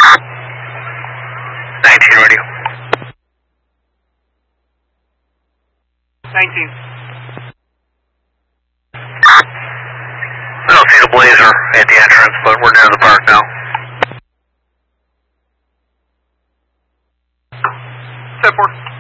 19 radio. 19. I don't see the Blazer at the entrance, but we're near the park now. Step 4.